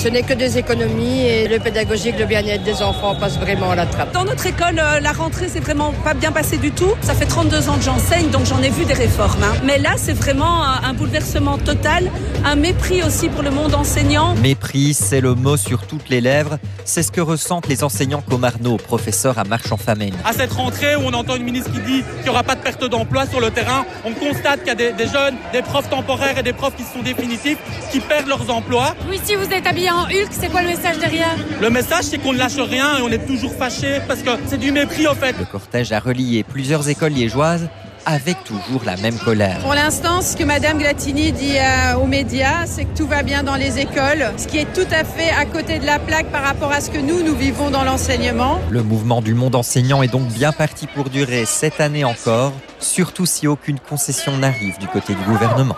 Ce n'est que des économies et le pédagogique, le bien-être des enfants passe vraiment à la trappe. Dans notre école, la rentrée s'est vraiment pas bien passée du tout. Ça fait 32 ans que j'enseigne, donc j'en ai vu des réformes. Mais là, c'est vraiment un bouleversement total, un mépris aussi pour le monde enseignant. Mépris, c'est le mot sur toutes les lèvres. C'est ce que ressentent les enseignants comarnaux, professeurs à Marchand-Famenne. À cette rentrée où on entend une ministre qui dit qu'il n'y aura pas de perte d'emploi sur le terrain, on constate qu'il y a des jeunes, des profs temporaires et des profs qui sont définitifs, qui perdent leurs emplois. Oui, si vous êtes habillé en Hulk, c'est quoi le message derrière ? Le message, c'est qu'on ne lâche rien et on est toujours fâchés parce que c'est du mépris en fait. Le cortège a relié plusieurs écoles liégeoises avec toujours la même colère. Pour l'instant, ce que Madame Glatini dit aux médias, c'est que tout va bien dans les écoles, ce qui est tout à fait à côté de la plaque par rapport à ce que nous vivons dans l'enseignement. Le mouvement du monde enseignant est donc bien parti pour durer cette année encore, surtout si aucune concession n'arrive du côté du gouvernement.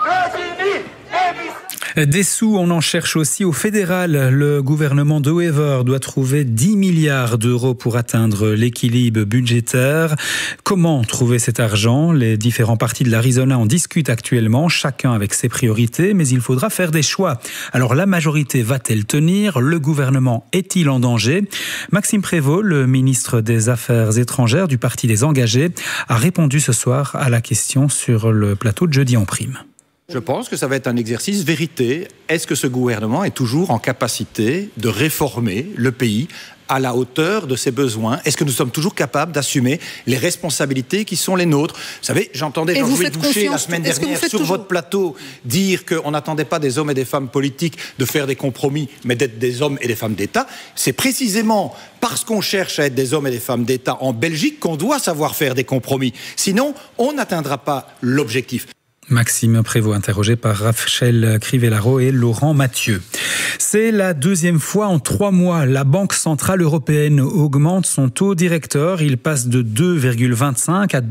Des sous, on en cherche aussi au fédéral. Le gouvernement de Wever doit trouver 10 milliards d'euros pour atteindre l'équilibre budgétaire. Comment trouver cet argent ? Les différents partis de l'Arizona en discutent actuellement, chacun avec ses priorités, mais il faudra faire des choix. Alors la majorité va-t-elle tenir ? Le gouvernement est-il en danger ? Maxime Prévost, le ministre des Affaires étrangères du Parti des Engagés, a répondu ce soir à la question sur le plateau de Jeudi en prime. Je pense que ça va être un exercice vérité. Est-ce que ce gouvernement est toujours en capacité de réformer le pays à la hauteur de ses besoins ? Est-ce que nous sommes toujours capables d'assumer les responsabilités qui sont les nôtres ? Vous savez, j'entendais Jean-Louis Boucher la semaine dernière sur votre plateau dire qu'on n'attendait pas des hommes et des femmes politiques de faire des compromis, mais d'être des hommes et des femmes d'État. C'est précisément parce qu'on cherche à être des hommes et des femmes d'État en Belgique qu'on doit savoir faire des compromis. Sinon, on n'atteindra pas l'objectif. Maxime Prévost, interrogé par Rachel Crivellaro et Laurent Mathieu. C'est la deuxième fois en 3 mois. La Banque Centrale Européenne augmente son taux directeur. Il passe de 2,25 à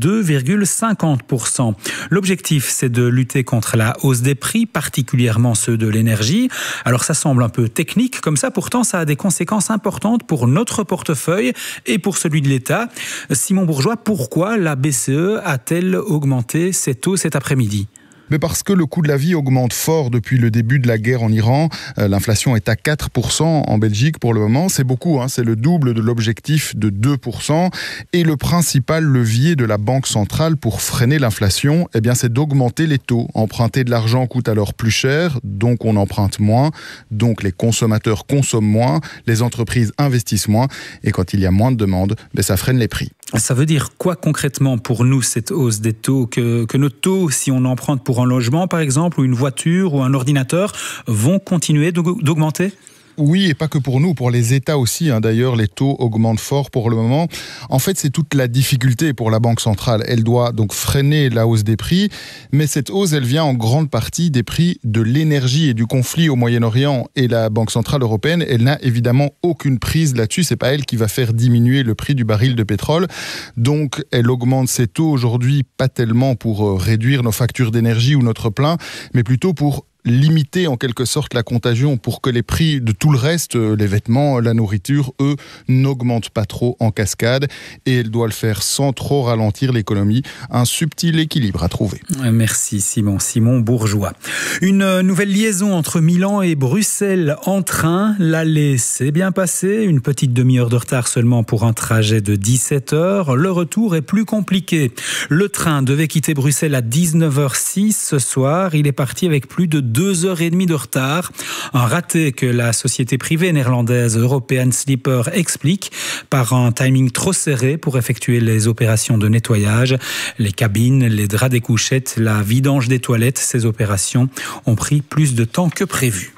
2,50%. L'objectif, c'est de lutter contre la hausse des prix, particulièrement ceux de l'énergie. Alors ça semble un peu technique comme ça, pourtant ça a des conséquences importantes pour notre portefeuille et pour celui de l'État. Simon Bourgeois, pourquoi la BCE a-t-elle augmenté ses taux cet après-midi ? Mais parce que le coût de la vie augmente fort depuis le début de la guerre en Iran. L'inflation est à 4% en Belgique pour le moment. C'est beaucoup, c'est le double de l'objectif de 2%. Et le principal levier de la Banque centrale pour freiner l'inflation, c'est d'augmenter les taux. Emprunter de l'argent coûte alors plus cher, donc on emprunte moins, donc les consommateurs consomment moins, les entreprises investissent moins. Et quand il y a moins de demandes, ça freine les prix. Ça veut dire quoi concrètement pour nous cette hausse des taux ? Que nos taux, si on emprunte pour un logement par exemple, ou une voiture ou un ordinateur, vont continuer d'augmenter ? Oui, et pas que pour nous, pour les États aussi. D'ailleurs, les taux augmentent fort pour le moment. En fait, c'est toute la difficulté pour la Banque centrale. Elle doit donc freiner la hausse des prix, mais cette hausse, elle vient en grande partie des prix de l'énergie et du conflit au Moyen-Orient. Et la Banque centrale européenne, elle n'a évidemment aucune prise là-dessus. C'est pas elle qui va faire diminuer le prix du baril de pétrole. Donc, elle augmente ses taux aujourd'hui, pas tellement pour réduire nos factures d'énergie ou notre plein, mais plutôt pour limiter en quelque sorte la contagion pour que les prix de tout le reste, les vêtements, la nourriture, eux, n'augmentent pas trop en cascade. Et elle doit le faire sans trop ralentir l'économie. Un subtil équilibre à trouver. Merci Simon Bourgeois. Une nouvelle liaison entre Milan et Bruxelles en train. L'aller s'est bien passé. Une petite demi-heure de retard seulement pour un trajet de 17 heures. Le retour est plus compliqué. Le train devait quitter Bruxelles à 19h06 ce soir. Il est parti avec plus de 2h30 de retard. Un raté que la société privée néerlandaise European Sleeper explique par un timing trop serré pour effectuer les opérations de nettoyage. Les cabines, les draps des couchettes, la vidange des toilettes, ces opérations ont pris plus de temps que prévu.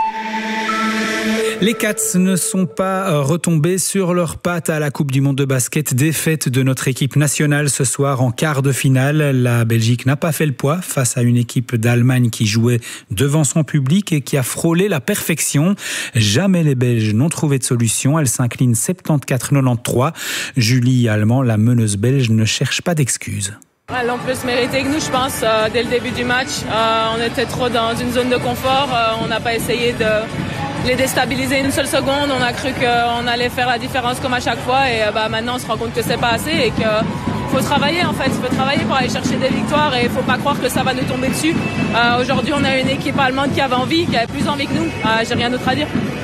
Les Cats ne sont pas retombés sur leurs pattes à la Coupe du Monde de basket. Défaite de notre équipe nationale ce soir en quart de finale. La Belgique n'a pas fait le poids face à une équipe d'Allemagne qui jouait devant son public et qui a frôlé la perfection. Jamais les Belges n'ont trouvé de solution. Elles s'inclinent 74-93. Julie Allemand, la meneuse belge, ne cherche pas d'excuses. Elles ont plus mérité que nous, je pense, dès le début du match. On était trop dans une zone de confort. On n'a pas essayé de les déstabiliser une seule seconde. On a cru qu'on allait faire la différence comme à chaque fois. Et maintenant, on se rend compte que c'est pas assez et qu'il faut travailler, en fait. Il faut travailler pour aller chercher des victoires et il ne faut pas croire que ça va nous tomber dessus. Aujourd'hui, on a une équipe allemande qui avait envie, qui avait plus envie que nous. J'ai rien d'autre à dire.